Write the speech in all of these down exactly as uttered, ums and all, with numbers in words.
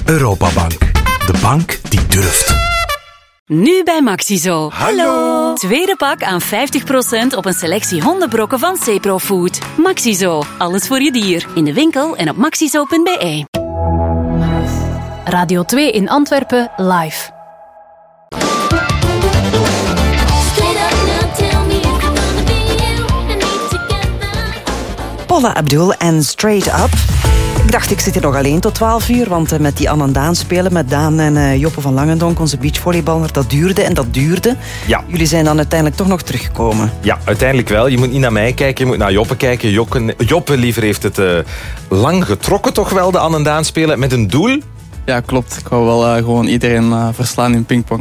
Europabank. De bank die durft. Nu bij Maxizo. Hallo! Tweede pak aan vijftig procent op een selectie hondenbrokken van Ceprofood. Maxizo. Alles voor je dier. In de winkel en op maxizo punt b e. Radio twee in Antwerpen live. Paula Abdul en Straight Up. Ik dacht, ik zit hier nog alleen tot twaalf uur, want uh, met die Anne en Daan spelen, met Daan en uh, Joppe van Langendonk, onze beachvolleyballer, dat duurde en dat duurde. Ja. Jullie zijn dan uiteindelijk toch nog teruggekomen. Ja, uiteindelijk wel. Je moet niet naar mij kijken, je moet naar Joppe kijken. Joppe, Joppe liever heeft het uh, lang getrokken toch wel, de Anne en Daan spelen, met een doel. Ja, klopt. Ik wou wel uh, gewoon iedereen uh, verslaan in pingpong.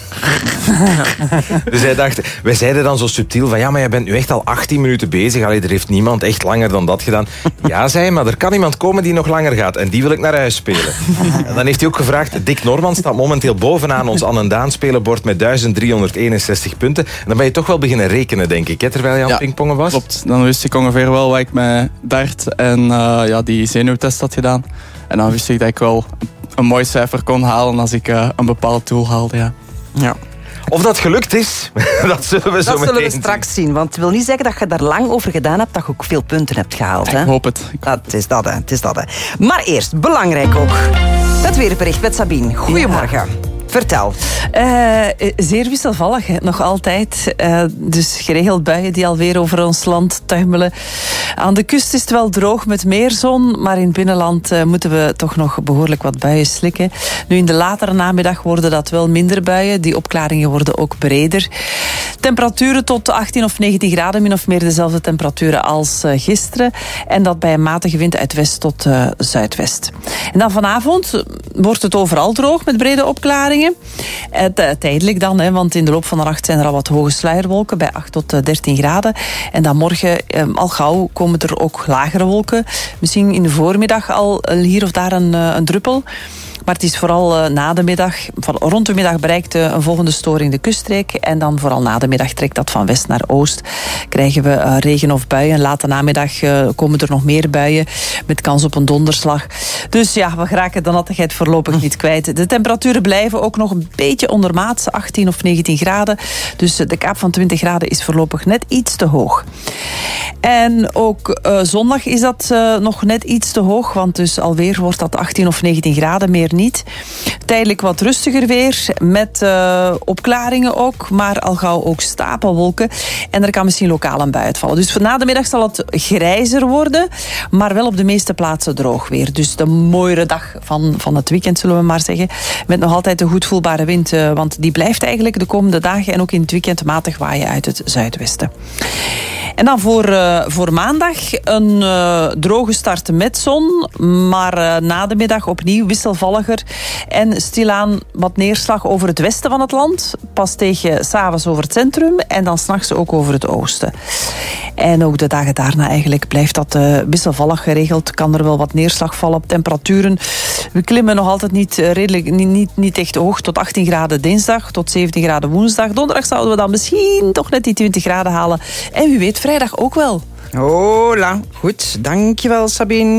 Dus hij dacht, wij zeiden dan zo subtiel van ja, maar je bent nu echt al achttien minuten bezig. Allee, er heeft niemand echt langer dan dat gedaan. Ja, zei hij, maar er kan iemand komen die nog langer gaat. En die wil ik naar huis spelen. En dan heeft hij ook gevraagd, Dick Norman staat momenteel bovenaan ons Anne en Daan spelenbord met duizend driehonderdeenenzestig punten. En dan ben je toch wel beginnen rekenen, denk ik, hè, terwijl je aan het ja, pingpongen was. Klopt. Dan wist ik ongeveer wel wat ik met Bert en uh, ja, die zenuwtest had gedaan. En dan wist ik dat ik wel een mooi cijfer kon halen als ik uh, een bepaald doel haalde. Ja. Ja. Of dat gelukt is, dat zullen we zo Dat meteen zullen we straks zien. Want het wil niet zeggen dat je daar lang over gedaan hebt, dat je ook veel punten hebt gehaald. Hè? Ik hoop het. Ik hoop dat is dat, hè. Het is dat, hè. Maar eerst, belangrijk ook, het weerbericht met Sabine. Goedemorgen. Ja. Vertel. Uh, zeer wisselvallig, hè, nog altijd. Uh, dus geregeld buien die alweer over ons land tuimelen. Aan de kust is het wel droog met meer zon, maar in het binnenland uh, moeten we toch nog behoorlijk wat buien slikken. Nu in de latere namiddag worden dat wel minder buien. Die opklaringen worden ook breder. Temperaturen tot achttien of negentien graden, min of meer dezelfde temperaturen als uh, gisteren. En dat bij een matige wind uit west tot uh, zuidwest. En dan vanavond wordt het overal droog met brede opklaringen. Uh, tijdelijk dan, hè, want in de loop van de nacht zijn er al wat hoge sluierwolken bij acht tot dertien graden. En dan morgen, um, al gauw, komen er ook lagere wolken. Misschien in de voormiddag al uh, hier of daar een, uh, een druppel. Maar het is vooral uh, na de middag, van rond de middag bereikt uh, een volgende storing de kuststreek. En dan vooral na de middag trekt dat van west naar oost. Krijgen we uh, regen of buien. Late namiddag uh, komen er nog meer buien met kans op een donderslag. Dus ja, we geraken de nattigheid voorlopig niet kwijt. De temperaturen blijven ook nog een beetje ondermaats, achttien of negentien graden. Dus uh, de kaap van twintig graden is voorlopig net iets te hoog. En ook uh, zondag is dat uh, nog net iets te hoog, want dus alweer wordt dat achttien of negentien graden, meer niet. Tijdelijk wat rustiger weer, met uh, opklaringen ook, maar al gauw ook stapelwolken. En er kan misschien lokaal een bui uitvallen. Dus na de middag zal het grijzer worden, maar wel op de meeste plaatsen droog weer. Dus de mooiere dag van, van het weekend, zullen we maar zeggen. Met nog altijd een goed voelbare wind, uh, want die blijft eigenlijk de komende dagen en ook in het weekend matig waaien uit het zuidwesten. En dan voor, uh, voor maandag een uh, droge start met zon, maar uh, na de middag opnieuw wisselvalliger en stilaan wat neerslag over het westen van het land. Pas tegen 's avonds over het centrum en dan 's nachts ook over het oosten. En ook de dagen daarna eigenlijk blijft dat uh, wisselvallig geregeld. Kan er wel wat neerslag vallen op temperaturen. We klimmen nog altijd niet, uh, redelijk, niet, niet, niet echt hoog. Tot achttien graden dinsdag, tot zeventien graden woensdag. Donderdag zouden we dan misschien toch net die twintig graden halen. En wie weet vrijdag ook wel. Hola, goed. Dankjewel Sabine.